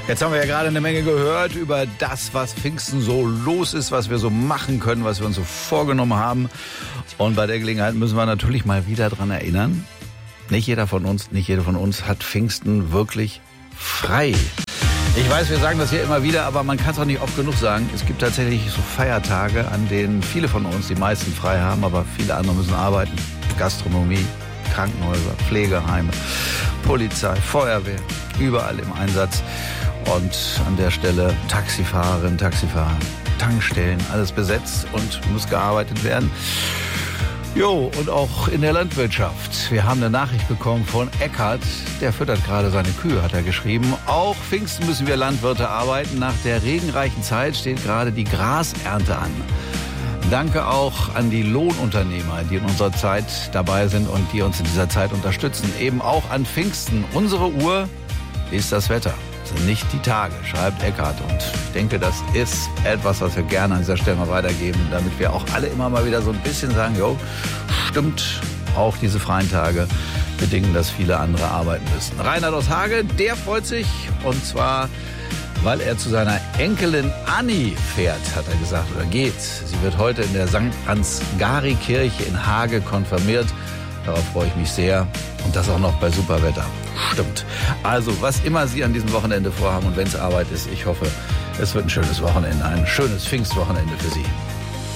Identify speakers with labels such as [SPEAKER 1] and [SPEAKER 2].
[SPEAKER 1] Jetzt haben wir ja gerade eine Menge gehört über das, was Pfingsten so los ist, was wir so machen können, was wir uns so vorgenommen haben. Und bei der Gelegenheit müssen wir natürlich mal wieder dran erinnern, nicht jeder von uns hat Pfingsten wirklich frei. Ich weiß, wir sagen das hier immer wieder, aber man kann es auch nicht oft genug sagen. Es gibt tatsächlich so Feiertage, an denen viele von uns, die meisten frei haben, aber viele andere müssen arbeiten. Gastronomie, Krankenhäuser, Pflegeheime, Polizei, Feuerwehr, überall im Einsatz. Und an der Stelle Taxifahrerinnen, Taxifahrer, Tankstellen, alles besetzt und muss gearbeitet werden. Jo, und auch in der Landwirtschaft. Wir haben eine Nachricht bekommen von Eckhard, der füttert gerade seine Kühe, hat er geschrieben. Auch Pfingsten müssen wir Landwirte arbeiten. Nach der regenreichen Zeit steht gerade die Grasernte an. Danke auch an die Lohnunternehmer, die in unserer Zeit dabei sind und die uns in dieser Zeit unterstützen. Eben auch an Pfingsten. Unsere Uhr ist das Wetter, sind nicht die Tage, schreibt Eckhard. Und ich denke, das ist etwas, was wir gerne an dieser Stelle mal weitergeben, damit wir auch alle immer mal wieder so ein bisschen sagen, jo, stimmt, auch diese freien Tage bedingen, dass viele andere arbeiten müssen. Reinhard aus Hage, der freut sich, und zwar, weil er zu seiner Enkelin Anni fährt, hat er gesagt, oder geht. Sie wird heute in der St. Ansgari-Kirche in Hage konfirmiert. Darauf freue ich mich sehr. Und das auch noch bei Superwetter. Stimmt. Also, was immer Sie an diesem Wochenende vorhaben und wenn es Arbeit ist, ich hoffe, es wird ein schönes Wochenende, ein schönes Pfingstwochenende für Sie.